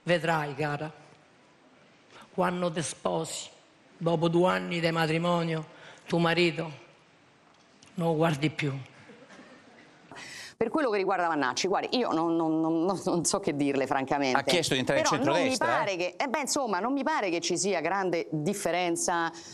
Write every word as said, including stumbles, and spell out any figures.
vedrai, cara, quando ti sposi, dopo due anni di matrimonio, tuo marito non lo guardi più. Per quello che riguarda Vannacci, guardi, io non, non, non, non so che dirle francamente. Ha chiesto di entrare in Però non mi centrodestra? pare che, eh beh, insomma, non mi pare che ci sia grande differenza